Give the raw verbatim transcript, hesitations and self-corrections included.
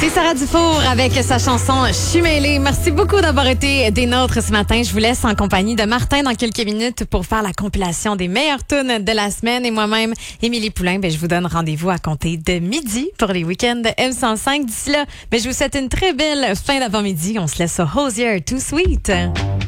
C'est Sarah Dufour avec sa chanson Je suis mêlée. Merci beaucoup d'avoir été des nôtres ce matin. Je vous laisse en compagnie de Martin dans quelques minutes pour faire la compilation des meilleures tunes de la semaine. Et moi-même, Émilie Poulain, ben, je vous donne rendez-vous à compter de midi pour les week-ends de M cent cinq. D'ici là, ben, je vous souhaite une très belle fin d'avant-midi. On se laisse sur Hosier Too Sweet.